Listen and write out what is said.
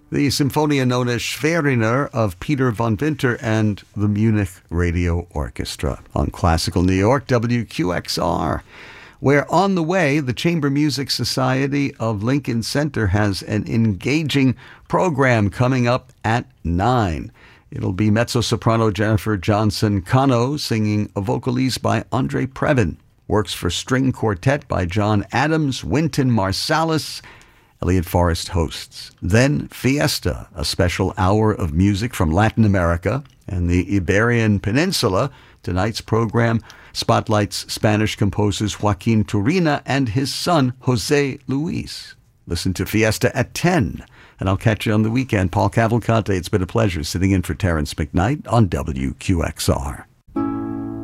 The Symphonia known as Schweriner of Peter von Winter and the Munich Radio Orchestra on Classical New York, WQXR. Where on the way, the Chamber Music Society of Lincoln Center has an engaging program coming up at 9. It'll be mezzo-soprano Jennifer Johnson-Cano singing a vocalese by Andre Previn. Works for string quartet by John Adams, Wynton Marsalis. Elliot Forrest hosts. Then Fiesta, a special hour of music from Latin America and the Iberian Peninsula. Tonight's program spotlights Spanish composers Joaquin Turina and his son, Jose Luis. Listen to Fiesta at 10. And I'll catch you on the weekend. Paul Cavalcante, it's been a pleasure sitting in for Terrence McKnight on WQXR.